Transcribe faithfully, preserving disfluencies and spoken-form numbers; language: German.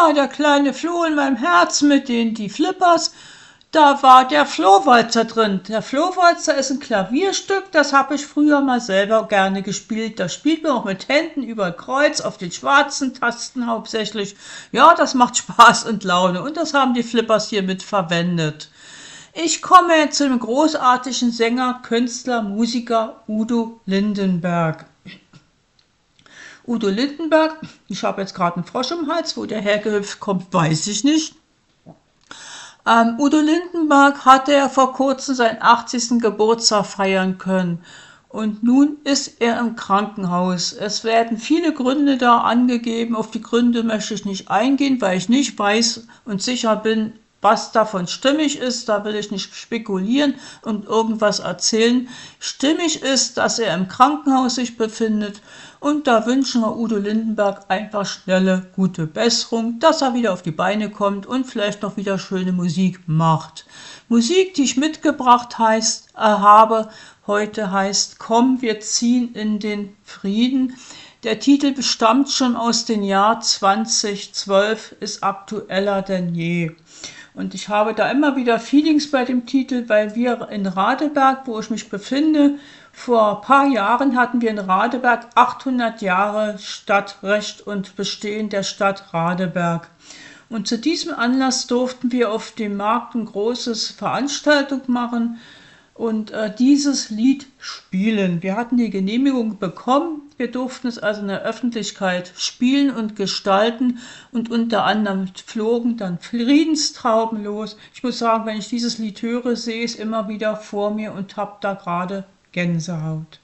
Ja, der kleine Floh in meinem Herz mit den die Flippers, da war der Flohwalzer drin. Der Flohwalzer ist ein Klavierstück, das habe ich früher mal selber gerne gespielt. Da spielt man auch mit Händen über Kreuz auf den schwarzen Tasten hauptsächlich. Ja, das macht Spaß und Laune und das haben die Flippers hier mit verwendet. Ich komme jetzt zu dem großartigen Sänger, Künstler, Musiker Udo Lindenberg. Udo Lindenberg, ich habe jetzt gerade einen Frosch im Hals, wo der hergehüpft kommt, weiß ich nicht. Ähm, Udo Lindenberg hatte ja vor kurzem seinen achtzigsten Geburtstag feiern können. Und nun ist er im Krankenhaus. Es werden viele Gründe da angegeben. Auf die Gründe möchte ich nicht eingehen, weil ich nicht weiß und sicher bin, was davon stimmig ist. Da will ich nicht spekulieren und irgendwas erzählen. Stimmig ist, dass er im Krankenhaus sich befindet. Und da wünschen wir Udo Lindenberg einfach schnelle, gute Besserung, dass er wieder auf die Beine kommt und vielleicht noch wieder schöne Musik macht. Musik, die ich mitgebracht heißt, äh, habe, heute heißt Komm, wir ziehen in den Frieden. Der Titel bestammt schon aus dem Jahr zweitausendzwölf, ist aktueller denn je. Und ich habe da immer wieder Feelings bei dem Titel, weil wir in Radeberg, wo ich mich befinde, vor ein paar Jahren hatten wir in Radeberg achthundert Jahre Stadtrecht und Bestehen der Stadt Radeberg. Und zu diesem Anlass durften wir auf dem Markt eine große Veranstaltung machen und äh, dieses Lied spielen. Wir hatten die Genehmigung bekommen, wir durften es also in der Öffentlichkeit spielen und gestalten und unter anderem flogen dann Friedenstrauben los. Ich muss sagen, wenn ich dieses Lied höre, sehe ich es immer wieder vor mir und habe da gerade Gänsehaut.